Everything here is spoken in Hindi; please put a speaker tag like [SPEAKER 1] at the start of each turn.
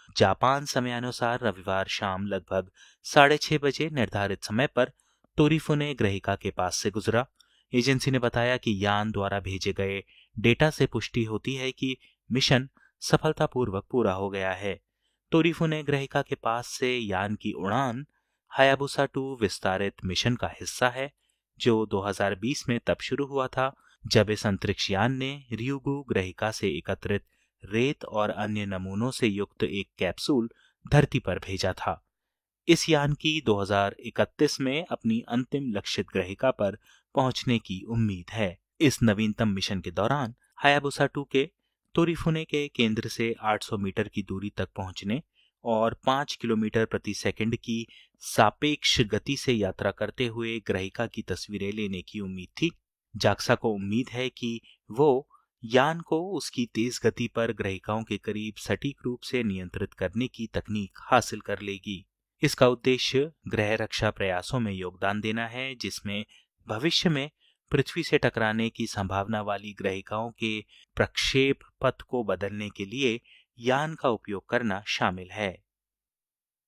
[SPEAKER 1] जापान समयानुसार रविवार शाम लगभग 6:30 बजे निर्धारित समय पर तोरीफुने ग्रहिका के पास से गुजरा। एजेंसी ने बताया कि यान द्वारा भेजे गए डेटा से पुष्टि होती है कि मिशन सफलतापूर्वक पूरा हो गया है। तोरीफुने ग्रहिका के पास से यान की उड़ान हायाबुसा 2 विस्तारित मिशन का हिस्सा है, जो 2020 में तब शुरू हुआ था जब इस अंतरिक्ष यान ने रियुगु ग्रहिका से एकत्रित रेत और अन्य नमूनों से युक्त एक कैप्सूल धरती पर भेजा था। इस यान की 2031 में अपनी अंतिम लक्षित ग्रहिका पर पहुंचने की उम्मीद है। इस नवीनतम मिशन के दौरान हायाबुसा 2 के तोरीफुने के केंद्र से 800 मीटर की दूरी तक पहुंचने और 5 किलोमीटर प्रति सेकंड की सापेक्ष गति से यात्रा करते हुए ग्रहिका की तस्वीरें लेने की उम्मीद थी। जाक्सा को उम्मीद है कि वो यान को उसकी तेज गति पर ग्रहिकाओं के करीब सटीक रूप से नियंत्रित करने की तकनीक हासिल कर लेगी। इसका उद्देश्य ग्रह रक्षा प्रयासों में योगदान देना है, जिसमें भविष्य में पृथ्वी से टकराने की संभावना वाली ग्रहिकाओं के प्रक्षेप पथ को बदलने के लिए यान का उपयोग करना शामिल है।